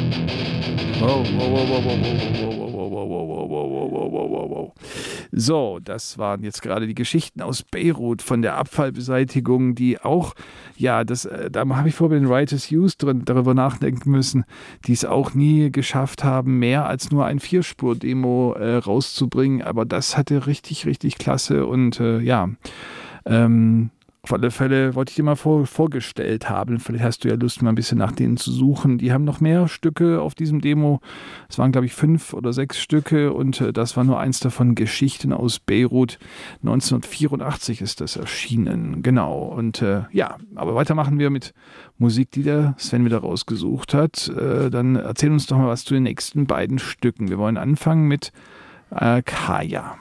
Wow, wow, wow, wow, wow, wow, wow, wow, wow, wow, wow, wow, wow, wow, wow. So, das waren jetzt gerade die Geschichten aus Beirut von der Abfallbeseitigung, die auch, ja, da habe ich vor bei den Writers Use darüber nachdenken müssen, die es auch nie geschafft haben, mehr als nur ein 4-Spur-Demo rauszubringen, aber das hatte richtig, richtig klasse und ja, auf alle Fälle wollte ich dir mal vorgestellt haben. Vielleicht hast du ja Lust, mal ein bisschen nach denen zu suchen. Die haben noch mehr Stücke auf diesem Demo. Es waren, glaube ich, 5 oder 6 Stücke und das war nur eins davon. Geschichten aus Beirut. 1984 ist das erschienen. Genau. Und ja, aber weiter machen wir mit Musik, die der Sven wieder rausgesucht hat. Dann erzähl uns doch mal was zu den nächsten beiden Stücken. Wir wollen anfangen mit Kaya.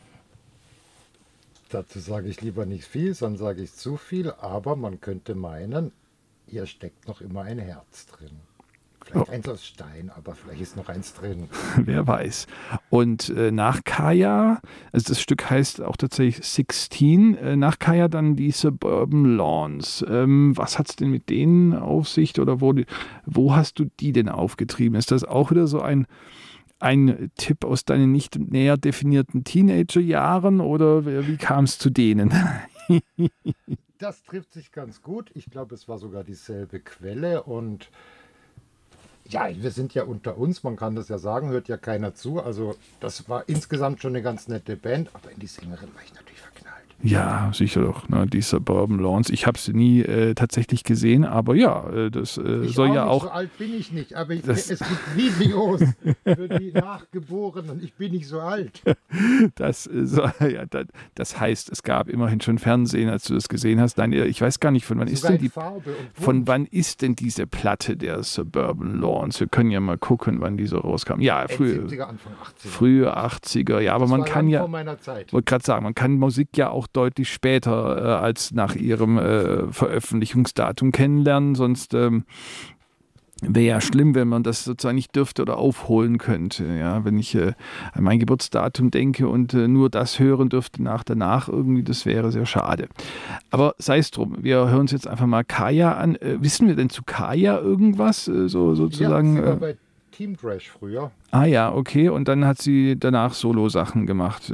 Dazu sage ich lieber nicht viel, sonst sage ich zu viel, aber man könnte meinen, hier steckt noch immer ein Herz drin. Vielleicht eins aus Stein, aber vielleicht ist noch eins drin. Wer weiß. Und nach Kaya, also das Stück heißt auch tatsächlich 16, nach Kaya dann die Suburban Lawns. Was hat es denn mit denen auf sich oder wo hast du die denn aufgetrieben? Ist das auch wieder so ein Tipp aus deinen nicht näher definierten Teenagerjahren oder wie kam es zu denen? Das trifft sich ganz gut. Ich glaube, es war sogar dieselbe Quelle und ja, wir sind ja unter uns, man kann das ja sagen, hört ja keiner zu. Also das war insgesamt schon eine ganz nette Band, aber in die Sängerin war ich natürlich verknallt. Ja, sicher doch, ne, die Suburban Lawns. Ich habe sie nie tatsächlich gesehen, aber ja, das soll ja auch... So alt bin ich nicht, aber es gibt Videos für die Nachgeborenen. Ich bin nicht so alt. Das heißt, es gab immerhin schon Fernsehen, als du das gesehen hast. Nein, ich weiß gar nicht, von wann ist wann ist denn diese Platte der Suburban Lawns? Wir können ja mal gucken, wann die so rauskam. Ja, frühe 70er, Anfang 80er. Frühe 80er, ja, aber das man kann ja... vor meiner Zeit. Wollte gerade sagen, man kann Musik ja auch deutlich später als nach ihrem Veröffentlichungsdatum kennenlernen, sonst wäre ja schlimm, wenn man das sozusagen nicht dürfte oder aufholen könnte. Ja, wenn ich an mein Geburtsdatum denke und nur das hören dürfte danach irgendwie, das wäre sehr schade. Aber sei es drum, wir hören uns jetzt einfach mal Kaya an. Wissen wir denn zu Kaya irgendwas? Sozusagen? Ja, sie war bei Team Trash früher. Ah ja, okay. Und dann hat sie danach Solo-Sachen gemacht.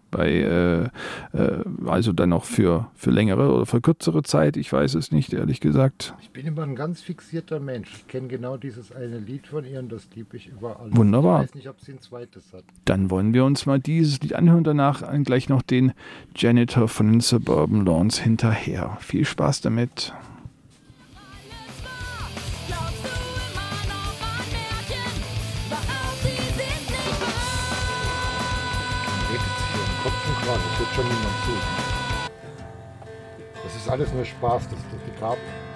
Also dann noch für längere oder für kürzere Zeit, ich weiß es nicht, ehrlich gesagt. Ich bin immer ein ganz fixierter Mensch. Ich kenne genau dieses eine Lied von ihr und das liebe ich über alles. Wunderbar. Ich weiß nicht, ob sie ein zweites hat. Dann wollen wir uns mal dieses Lied anhören, danach gleich noch den Janitor von den Suburban Lawns hinterher. Viel Spaß damit. Das hört schon niemand zu. Das ist alles nur Spaß, das begraben.